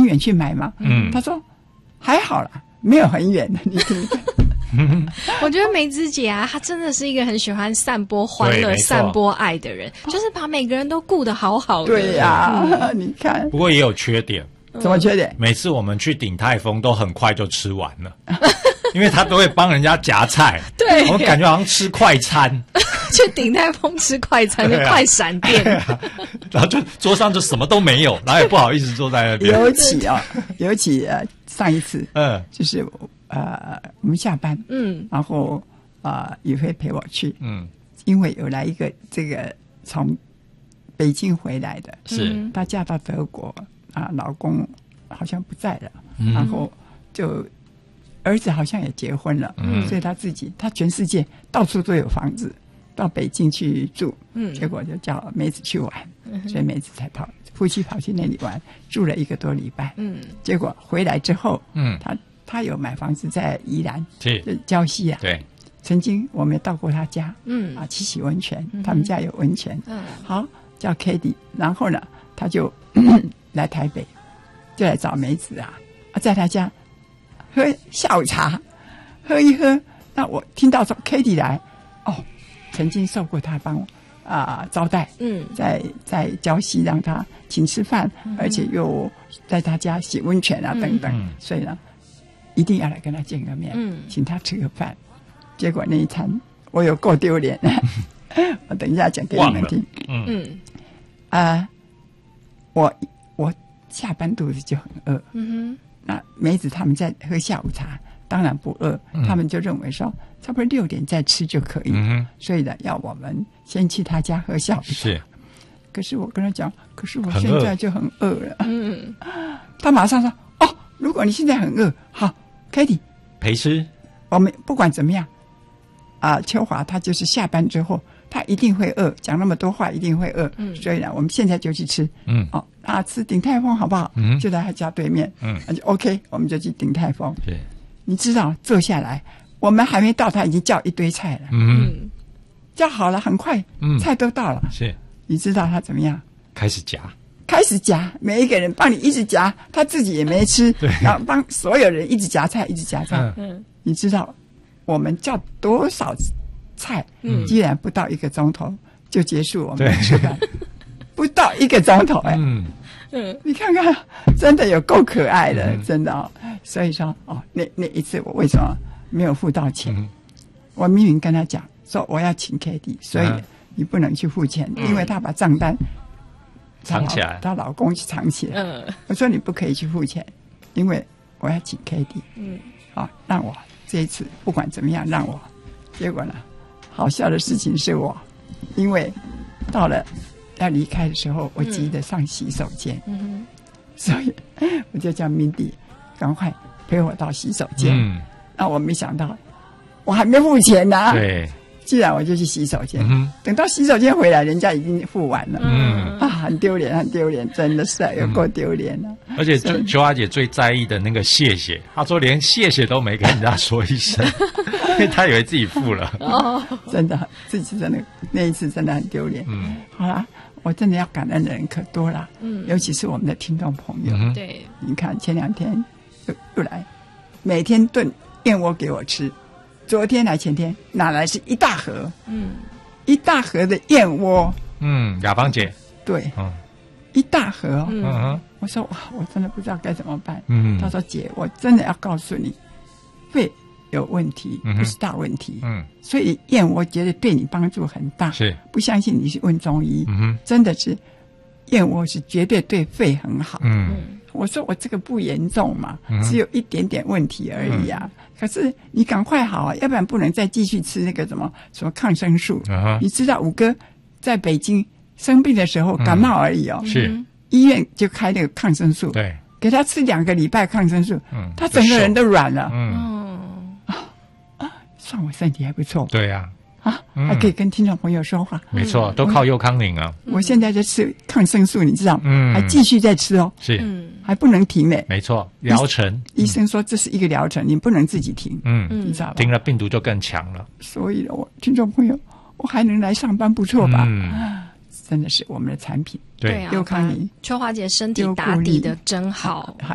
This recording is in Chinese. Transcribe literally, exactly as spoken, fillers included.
远去买吗？嗯，他说还好啦，没有很远的，你听。 我觉得梅子姐啊，她真的是一个很喜欢散播欢乐、散播爱的人，就是把每个人都顾得好好的。 对呀、啊嗯，你看。 不过也有缺点。 什么缺点？ 每次我们去鼎泰丰都很快就吃完了，因为他都会帮人家夹菜。 对， 我感觉好像吃快餐。 去鼎泰丰吃快餐的快闪店、 啊，然后就桌上就什么都没有，然后也不好意思坐在那边。 尤其啊、哦，尤其呃上一次， 嗯， 就是呃我们下班， 嗯， 然后啊、呃、也会陪我去， 嗯， 因为有来一个这个从北京回来的， 是她嫁到德国啊，老公好像不在了， 嗯、 然后就儿子好像也结婚了，嗯，所以她自己她全世界到处都有房子。到北京去住，嗯，结果就叫梅子去玩，嗯、所以梅子才跑，夫妻跑去那里玩，住了一个多礼拜，嗯，结果回来之后，嗯，他他有买房子在宜兰， 是礁溪啊， 对， 曾经我们到过他家，嗯，啊，去洗温泉，嗯、他们家有温泉，嗯，好叫 Kitty， 然后呢，他就来台北，就来找梅子啊，啊，在他家喝下午茶，喝一喝，那我听到说 Kitty 来，哦。曾经受过他帮啊、呃、招待，嗯，在在礁溪让他请吃饭，嗯、而且又在他家洗温泉啊、嗯、等等，嗯、所以呢，一定要来跟他见个面，嗯，请他吃个饭。结果那一餐我有够丢脸，我等一下讲给你们听。嗯嗯，啊、呃，我我下班肚子就很饿，嗯哼，那梅子他们在喝下午茶。当然不饿，嗯、他们就认为说差不多六点再吃就可以，嗯、所以呢，要我们先去他家喝下午茶。 是， 可是我跟他讲，可是我现在就很饿了。嗯，他马上说：“哦，如果你现在很饿，好 ，Kitty 陪吃。 我们不管怎么样，啊、呃，秋华他就是下班之后，他一定会饿，讲那么多话一定会饿。嗯，所以呢，我们现在就去吃。嗯，哦，啊，吃鼎泰丰好不好？嗯，就在他家对面。嗯，那就 OK， 我们就去鼎泰丰。 对。” 你知道坐下来，我们还没到，他已经叫一堆菜了。嗯，叫好了，很快，嗯，菜都到了。 是， 你知道他怎么样？ 开始夹， 开始夹，每一个人帮你一直夹，他自己也没吃， 对， 然后帮所有人一直夹菜，一直夹菜。嗯，你知道我们叫多少菜？嗯，居然不到一个钟头就结束我们的吃饭，不到一个钟头，哎，嗯。嗯，你看看，真的有够可爱的，嗯、真的哦。所以说，哦，那那一次我为什么没有付到钱？嗯、我明明跟他讲说我要请 Kitty， 所以你不能去付钱，嗯、因为他把账单藏起来， 她老公去藏起来。嗯，我说你不可以去付钱，因为我要请 Kitty。嗯，好、哦，让我这一次不管怎么样让我，结果呢，好笑的事情是我，因为到了。要离开的时候，我急着上洗手间，嗯、所以我就叫Mindy赶快陪我到洗手间。嗯，那我没想到，我还没付钱呢、啊。 对， 既然我就去洗手间，嗯、等到洗手间回来，人家已经付完了。嗯啊，很丢脸，很丢脸，真的是有够丢脸了。 而且秋华姐最在意的那个谢谢，她说连谢谢都没跟人家说一声，因为她以为自己付了。 哦，真的，自己真的那一次真的很丢脸。嗯，好啦。我真的要感恩的人可多了，嗯，尤其是我们的听众朋友， 嗯、对， 你看前两天又又来，每天炖燕窝给我吃，昨天来前天哪来是一大盒，嗯，一大盒的燕窝， 嗯，雅芳姐， 对，嗯，一大盒哦，嗯哼，我说哇，我真的不知道该怎么办，嗯，他说姐，我真的要告诉你，肺有问题，不是大问题，嗯，所以燕窝觉得对你帮助很大， 是不相信你去问中医，嗯，真的是燕窝是绝对对肺很好，嗯，我说我这个不严重嘛，嗯、只有一点点问题而已啊，嗯、可是你赶快好啊，要不然不能再继续吃那个什么什么抗生素，啊、你知道五哥在北京生病的时候感冒而已哦， 嗯、是医院就开那个抗生素， 对， 给他吃两个礼拜抗生素，嗯，他整个人都软了，嗯。算我身体还不错， 对呀、 啊，啊，嗯、还可以跟听众朋友说话， 没错，都靠佑康宁啊。 我现在在吃抗生素，你知道吗？嗯，还继续在吃哦， 是， 还不能停呢。 没错，疗程， 医生说这是一个疗程，你不能自己停， 嗯， 你知道吧？ 停了病毒就更强了。 所以我听众朋友，我还能来上班，不错吧？嗯，真的是我们的产品， 对， 佑康宁， 秋华姐身体打底的真好。